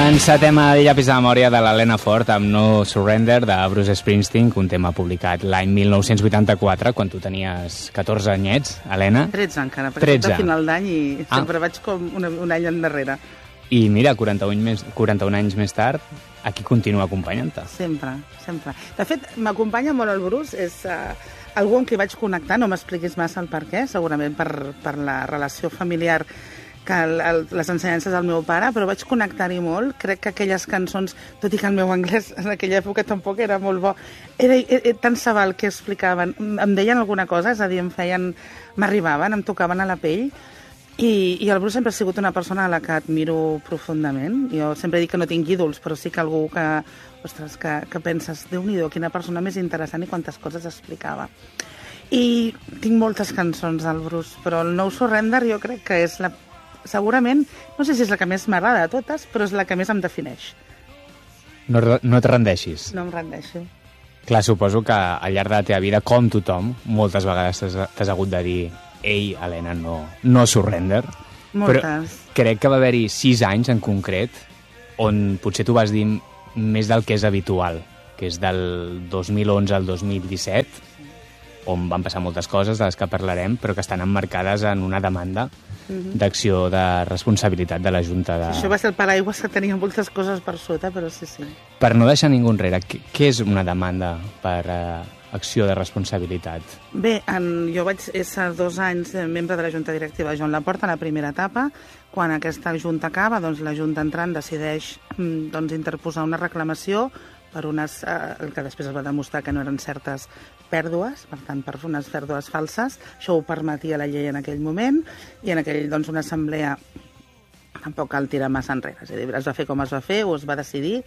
Encetem a Llapis de memòria de l'Helena Ford amb No Surrender de Bruce Springsteen, un tema publicat l'any 1984, quan tu tenies 14 anyets, Helena. 13 encara, perquè soc de final d'any i sempre vaig com un any endarrere. I mira, 41 anys més tard, aquí continua acompanyant-te. Sempre, sempre. De fet, m'acompanya molt el Bruce, és algú amb qui vaig connectar, no m'expliquis massa el per què, segurament per la relació familiar que les ensenyances del meu pare, però vaig connectar-hi molt. Crec que aquelles cançons, tot i que el meu anglès en aquella època tampoc era molt bo, era tan sabal que explicaven, em deien alguna cosa, és a dir, m'arribaven, em tocaven a la pell, i el Bruce sempre ha sigut una persona a la que admiro profundament. Jo sempre dic que no tinc ídols, però sí que algú que, ostres, que penses, Déu-n'hi-do, quina persona més interessant i quantes coses explicava. I tinc moltes cançons del Bruce, però el No Surrender jo crec que és segurament, no sé si és la que més m'agrada de totes, però és la que més em defineix. No et rendeixis. No em rendeixo. Clar, suposo que al llarg de la teva vida, com tothom, moltes vegades t'has hagut de dir ei, Helena, no surrender. Moltes. Però crec que va haver-hi 6 anys en concret on potser tu vas dir més del que és habitual, que és del 2011 al 2017, on van passar moltes coses de les que parlarem, però que estan emmarcades en una demanda d'acció de responsabilitat de la Junta de... Això va ser el paraigües que tenia moltes coses per sota, però sí. Per no deixar ningú enrere, què és una demanda per acció de responsabilitat? Bé, jo vaig ser 2 anys membre de la Junta Directiva de Joan Laporta, a la primera etapa. Quan aquesta Junta acaba, doncs la Junta entrant decideix interposar una reclamació per unes, que després es va demostrar que no eren certes pèrdues, per tant, per unes pèrdues falses. Això ho permetia la llei en aquell moment, i en aquell, doncs, una assemblea tampoc cal tirar massa enrere. És a dir, es va fer com es va fer, o es va decidir,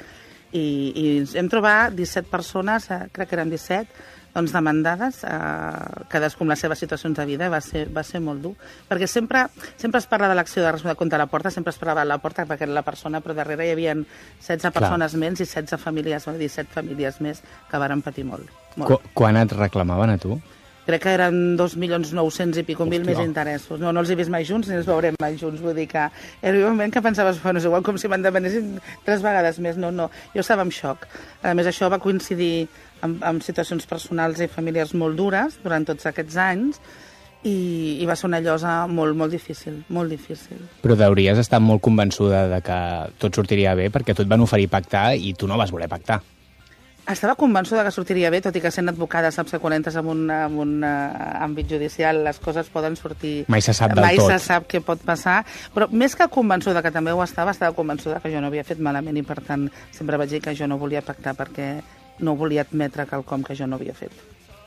i hem trobat 17 persones, crec que eren 17, doncs demandades, cadascú amb les seves situacions de vida. Va ser molt dur, perquè sempre es parla de l'acció de responsabilitat contra la porta, sempre es parlava de la porta perquè era la persona, però darrere hi havia 16 persones menys i 16 famílies, 17 famílies més que varen patir molt. Quan et reclamaven a tu? Crec que eren 2.900.000 i pico mil més interessos. No els he vist mai junts ni els veurem mai junts. Vull dir que era un moment que pensaves, bueno, és igual com si me'n demanessin 3 vegades més. No. Jo estava en xoc. A més, això va coincidir amb situacions personals i familiars molt dures durant tots aquests anys, i va ser una llosa molt, molt difícil, molt difícil. Però hauries estat molt convençuda de que tot sortiria bé, perquè tu et van oferir pactar i tu no vas voler pactar. Estava convençuda que sortiria bé, tot i que sent advocada saps que quan entres en un àmbit judicial les coses poden sortir... Mai se sap del tot. Mai se sap què pot passar, però més que convençuda que també ho estava convençuda que jo no havia fet malament, i per tant sempre vaig dir que jo no volia pactar perquè no volia admetre quelcom que jo no havia fet.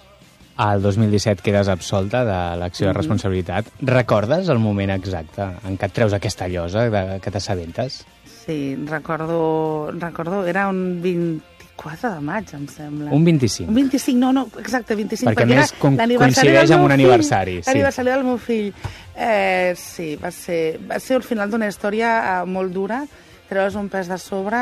Al 2017 quedes absolta de l'acció de responsabilitat. Recordes el moment exacte en què et treus aquesta llosa que t'assabentes? Sí, recordo, era un 24 de maig, em sembla. Un 25? Un 25, no, exacte, 25. Perquè més coincideix amb un aniversari. L'aniversari del meu fill. Sí, va ser el final d'una història molt dura, treure's un pes de sobre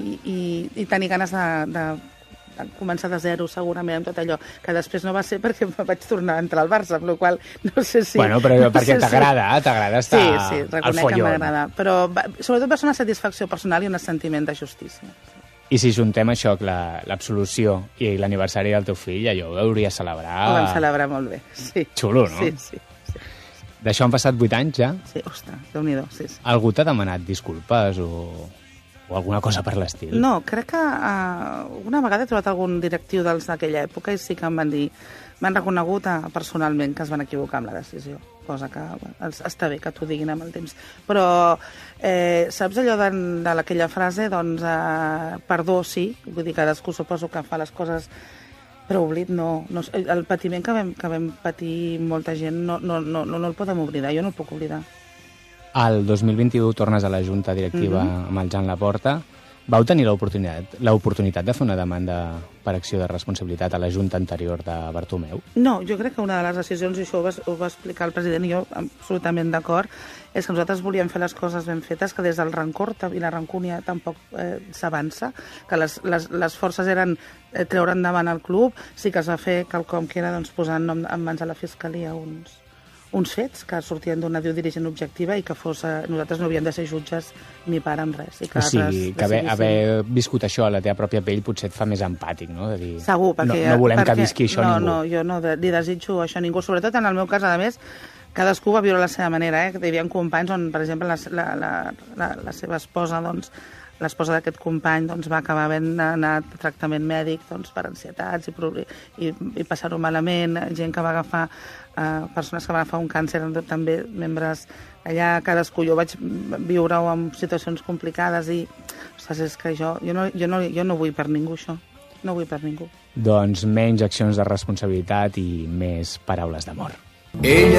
i tenir ganes de començar de zero, segurament, amb tot allò, que després no va ser perquè vaig tornar a entrar al Barça, amb la qual no sé si... Bueno, però perquè t'agrada estar sí, reconec que m'agrada, però sobretot va ser una satisfacció personal i un sentiment de justícia. I si juntem això, l'absolució i l'aniversari del teu fill, allò ho hauries de celebrar... Ho vam celebrar molt bé, sí. Xulo, no? Sí. D'això han passat 8 anys, ja? Sí, ostres, Déu-n'hi-do, sí. Algú t'ha demanat disculpes o alguna cosa per l'estil? No, crec que una vegada he trobat algun directiu dels d'aquella època i sí que em van dir, m'han reconegut personalment que es van equivocar amb la decisió, cosa que està bé que t'ho diguin amb el temps. Però saps allò de aquella frase, doncs, perdó sí, vull dir, cadascú suposo que fa les coses, però oblit no. El patiment que vam patir molta gent no el podem oblidar, jo no el puc oblidar. Al 2021 tornes a la Junta Directiva amb el Joan Laporta. Vau tenir l'oportunitat de fer una demanda per acció de responsabilitat a la Junta anterior de Bartomeu? No, jo crec que una de les decisions, i això ho va explicar el president, i jo absolutament d'acord, és que nosaltres volíem fer les coses ben fetes, que des del rancor i la rancúnia tampoc s'avança, que les forces eren treure endavant el club, sí que es va fer quelcom que era posar en mans a la Fiscalia uns fets que sortien d'una dirigent objectiva i que nosaltres no havíem de ser jutges ni part en res. O sigui, que haver viscut això a la teva pròpia pell potser et fa més empàtic, no? De dir, segur, perquè... No volem que visqui això ningú. No, jo no li desitjo això a ningú. Sobretot en el meu cas, a més, cadascú va viure la seva manera, Hi havia companys on, per exemple, la seva esposa, doncs, l'esposa d'aquest company va acabar havent anat a tractament mèdic per ansietats i passar-ho malament, gent que va agafar, persones que van agafar un càncer, també membres allà, cadascú. Jo vaig viure-ho en situacions complicades i, ostres, és que jo no vull per ningú això, no vull per ningú. Doncs menys accions de responsabilitat i més paraules d'amor. Ella